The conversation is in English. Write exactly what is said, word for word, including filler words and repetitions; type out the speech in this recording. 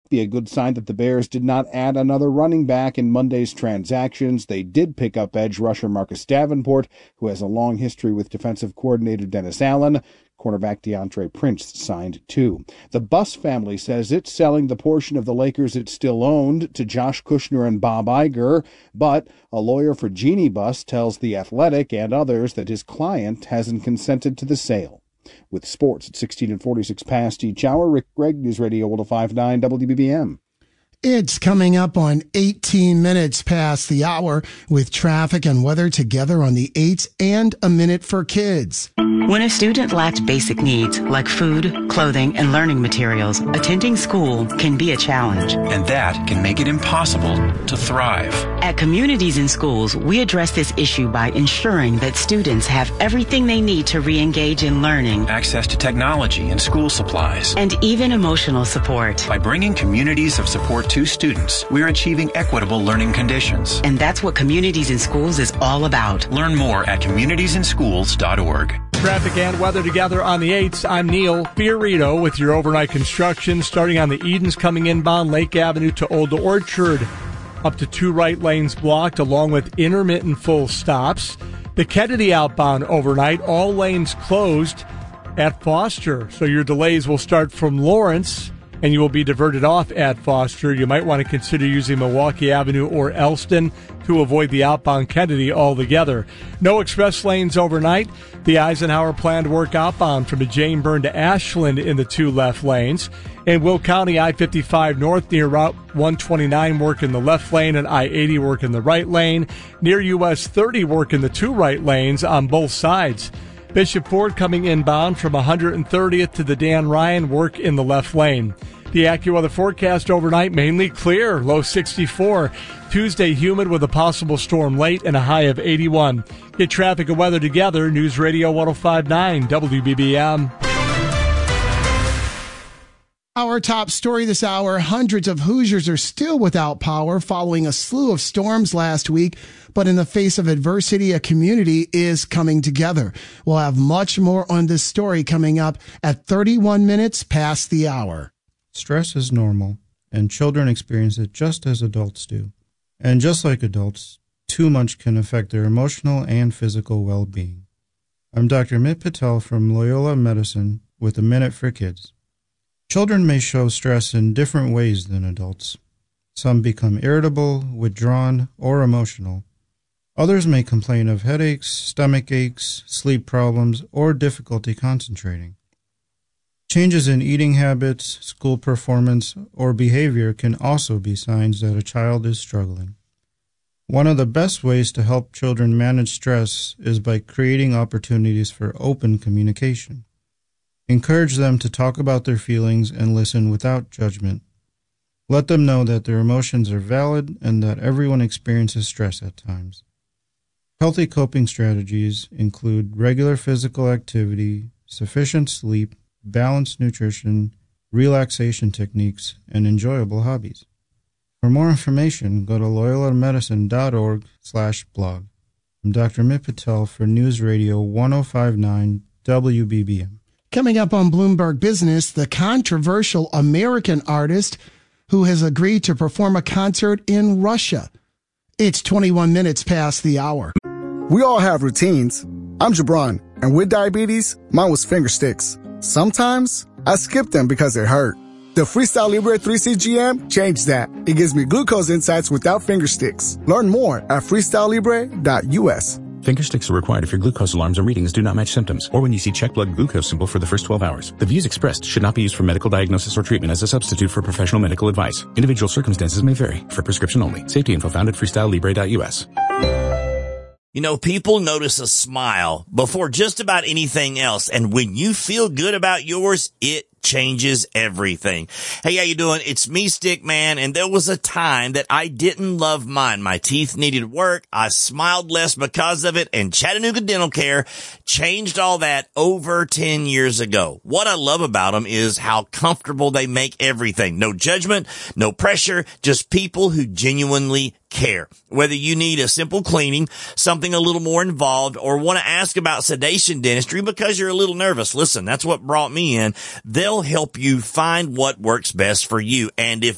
be a good sign that the Bears did not add another running back in Monday's transactions. They did pick up edge rusher Marcus Davenport, who has a long history with defensive coordinator Dennis Allen. Cornerback DeAndre Prince signed too. The Buss family says it's selling the portion of the Lakers it still owned to Josh Kushner and Bob Iger, but a lawyer for Jeannie Buss tells The Athletic and others that his client hasn't consented to the sale. With sports at sixteen and forty-six past each hour, Rick Gregg, News Radio one oh five point nine W B B M. It's coming up on eighteen minutes past the hour with traffic and weather together on the eights and a minute for kids. When a student lacks basic needs like food, clothing, and learning materials, attending school can be a challenge. And that can make it impossible to thrive. At Communities in Schools, we address this issue by ensuring that students have everything they need to re-engage in learning, access to technology and school supplies, and even emotional support. By bringing communities of support to students, we're achieving equitable learning conditions. And that's what Communities in Schools is all about. Learn more at communities in schools dot org. Traffic and weather together on the eights. I'm Neil Fiorito with your overnight construction. Starting on the Edens coming inbound Lake Avenue to Old Orchard. Up to two right lanes blocked along with intermittent full stops. The Kennedy outbound overnight, all lanes closed at Foster. So your delays will start from Lawrence and you will be diverted off at Foster. You might want to consider using Milwaukee Avenue or Elston to avoid the outbound Kennedy altogether. No express lanes overnight. The Eisenhower planned work outbound from Jane Byrne to Ashland in the two left lanes. In Will County, I fifty-five north near Route one twenty-nine work in the left lane and I eighty work in the right lane. Near U S thirty work in the two right lanes on both sides. Bishop Ford coming inbound from one hundred thirtieth to the Dan Ryan work in the left lane. The AccuWeather forecast overnight mainly clear, low sixty-four. Tuesday humid with a possible storm late and a high of eighty-one. Get traffic and weather together. News Radio one oh five point nine W B B M. Our top story this hour, hundreds of Hoosiers are still without power following a slew of storms last week, but in the face of adversity, a community is coming together. We'll have much more on this story coming up at thirty-one minutes past the hour. Stress is normal, and children experience it just as adults do. And just like adults, too much can affect their emotional and physical well-being. I'm Doctor Amit Patel from Loyola Medicine with a Minute for Kids. Children may show stress in different ways than adults. Some become irritable, withdrawn, or emotional. Others may complain of headaches, stomach aches, sleep problems, or difficulty concentrating. Changes in eating habits, school performance, or behavior can also be signs that a child is struggling. One of the best ways to help children manage stress is by creating opportunities for open communication. Encourage them to talk about their feelings and listen without judgment. Let them know that their emotions are valid and that everyone experiences stress at times. Healthy coping strategies include regular physical activity, sufficient sleep, balanced nutrition, relaxation techniques, and enjoyable hobbies. For more information, go to loyola medicine dot org slash blog. I'm Doctor Amit Patel for News Radio one oh five point nine W B B M. Coming up on Bloomberg Business, the controversial American artist who has agreed to perform a concert in Russia. It's twenty-one minutes past the hour. We all have routines. I'm Jabron, and with diabetes, mine was finger sticks. Sometimes I skip them because it hurt. The Freestyle Libre three C G M changed that. It gives me glucose insights without finger sticks. Learn more at freestyle libre dot U S. Finger sticks are required if your glucose alarms or readings do not match symptoms, or when you see check blood glucose symbol for the first twelve hours. The views expressed should not be used for medical diagnosis or treatment as a substitute for professional medical advice. Individual circumstances may vary. For prescription only. Safety info found at freestyle libre dot U S. You know, people notice a smile before just about anything else. And when you feel good about yours, it changes everything. Hey, how you doing? It's me, Stick Man, and there was a time that I didn't love mine. My teeth needed work. I smiled less because of it, and Chattanooga Dental Care changed all that over ten years ago. What I love about them is how comfortable they make everything. No judgment, no pressure, just people who genuinely care. Whether you need a simple cleaning, something a little more involved, or want to ask about sedation dentistry because you're a little nervous, listen, that's what brought me in. They'll help you find what works best for you. And if